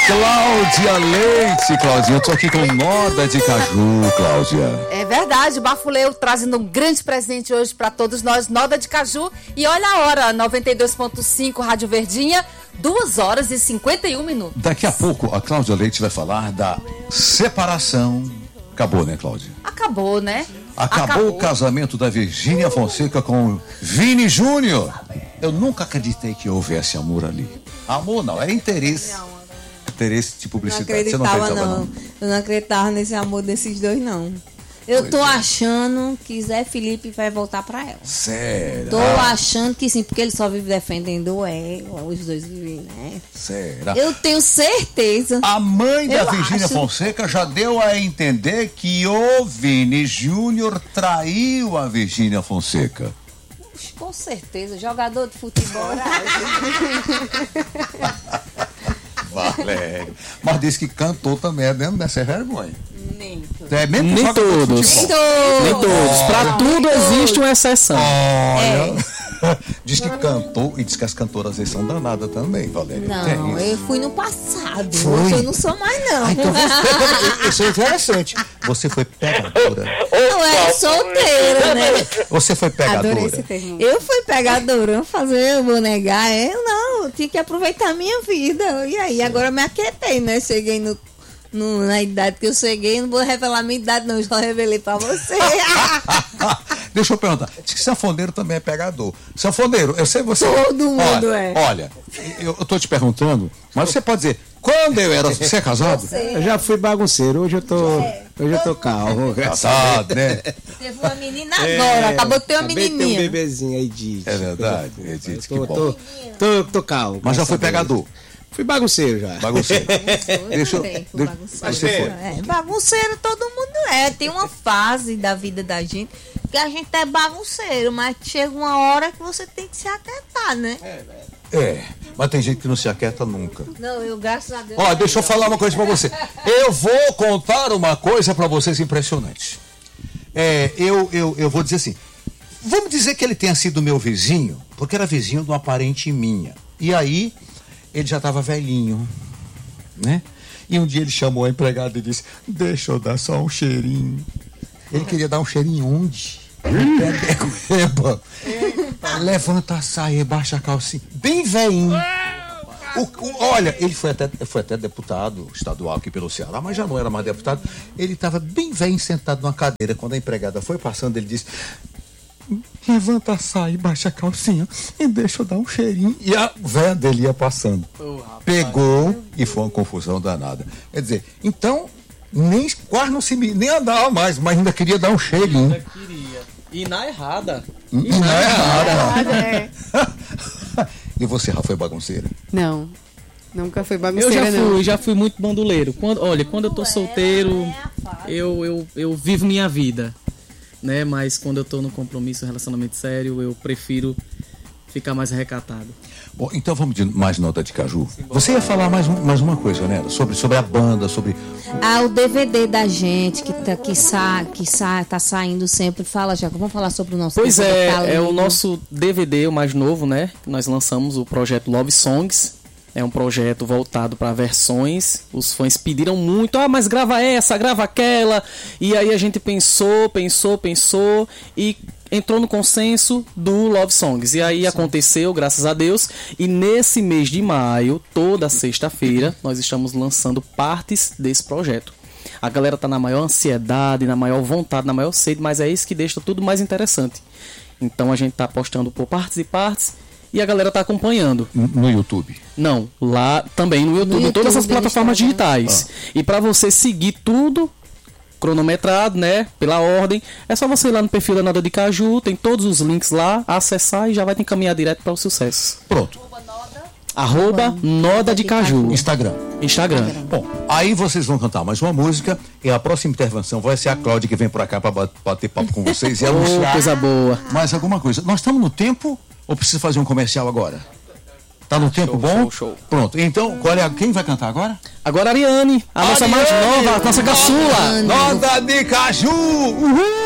Cláudia Leite, Cláudia, eu tô aqui com Noda de Caju, Cláudia. É verdade, Bafuleu trazendo um grande presente hoje pra todos nós, Noda de Caju. E olha a hora, 92.5 Rádio Verdinha, 2h51. Daqui a pouco a Cláudia Leite vai falar da separação. Acabou, né, Cláudia? Acabou, né? Acabou o casamento da Virgínia Fonseca com o Vini Júnior. Eu nunca acreditei que houvesse amor ali. Amor não, era interesse. Interesse de publicidade. Você não acreditava, não. Eu não acreditava nesse amor desses dois, não. Eu tô achando que Zé Felipe vai voltar pra ela. Sério? Tô achando que sim, porque ele só vive defendendo os dois vivem, né? Sério? Eu tenho certeza. A mãe da Virgínia Fonseca já deu a entender que o Vini Júnior traiu a Virgínia Fonseca. Com certeza, jogador de futebol. Valério. Mas disse que cantor também é mesmo dessa vergonha. Nem todos. Pra tudo existe uma exceção. Olha. Diz que cantou e diz que as cantoras às vezes são danadas também, Valéria. Não, eu fui no passado. Foi? Hoje eu não sou mais, não. Ah, então isso é interessante. Você foi pegadora. Não, é solteira, né? Você foi pegadora. Adorei esse termo. Eu fui pegadora, eu vou negar. Eu tinha que aproveitar a minha vida. E aí, agora eu me aquietei, né? Cheguei na idade que eu cheguei, não vou revelar a minha idade, não, já revelei pra você. Deixa eu perguntar, diz que sanfoneiro também é pegador. Sanfoneiro, eu sei você. Todo mundo Olha, eu tô te perguntando, mas você pode dizer, quando eu era. Você é casado? Eu já fui bagunceiro, hoje eu tô calmo. Casado, né? Teve uma menina agora, acabou de ter uma menininha. Tem um bebezinho aí de. É verdade, Edith, que bom. Tô calmo. Mas já foi pegador? Fui bagunceiro já. Bagunceiro. Você foi. Bagunceiro todo mundo é. Tem uma fase da vida da gente que a gente é bagunceiro, mas chega uma hora que você tem que se aquietar, né? Mas tem gente que não se aquieta nunca. Não, eu graças a Deus. Ó, deixa eu falar uma coisa pra você. Eu vou contar uma coisa pra vocês impressionante. Eu vou dizer assim. Vamos dizer que ele tenha sido meu vizinho, porque era vizinho de uma parente minha. E aí, ele já estava velhinho, né? E um dia ele chamou a empregada e disse, deixa eu dar só um cheirinho. Ele queria dar um cheirinho onde? Levanta a saia, baixa a calcinha. Bem velhinho. Olha, ele foi até deputado estadual aqui pelo Ceará, mas já não era mais deputado. Ele estava bem velho sentado numa cadeira. Quando a empregada foi passando, ele disse, levanta a saia, baixa a calcinha e deixa eu dar um cheirinho. E a véia dele ia passando. Pegou e foi uma confusão danada. Quer dizer, então, quase não se nem andava mais, mas ainda queria dar um cheirinho. Ainda queria. E na errada. E você, Rafa, foi bagunceira? Não, nunca fui bagunceira, Eu já fui muito bandoleiro. Quando eu tô solteiro, eu vivo minha vida. Né? Mas quando eu tô no compromisso, relacionamento sério, eu prefiro ficar mais recatado. Bom, então vamos de mais Nota de Caju. Você ia falar mais uma coisa, né? Sobre a banda, sobre... o DVD da gente que tá saindo sempre. Fala, Jaco, vamos falar sobre o nosso DVD. Pois é o lindo. nosso DVD, o mais novo, né? Nós lançamos o projeto Love Songs. É um projeto voltado para versões. Os fãs pediram muito, mas grava essa, grava aquela. E aí a gente pensou e entrou no consenso do Love Songs. E aí aconteceu, graças a Deus. E nesse mês de maio, toda sexta-feira, nós estamos lançando partes desse projeto. A galera tá na maior ansiedade, na maior vontade, na maior sede, mas é isso que deixa tudo mais interessante. Então a gente tá postando por partes e partes. E a galera tá acompanhando. No YouTube? Não, lá também no YouTube, em todas as plataformas digitais. E para você seguir tudo cronometrado, né, pela ordem, é só você ir lá no perfil da Noda de Caju, tem todos os links lá, acessar e já vai te encaminhar direto para o sucesso. Pronto. @Noda de Caju. Instagram. Bom, aí vocês vão cantar mais uma música e a próxima intervenção vai ser a Cláudia, que vem por cá para bater papo com vocês e anunciar coisa boa. Mais alguma coisa. Nós estamos no tempo ou precisa fazer um comercial agora? Tá no tempo bom? Show. Pronto. Então, quem vai cantar agora? Agora a Ariane, a nossa mais nova, a nossa caçula. Noda de Caju! Uhul!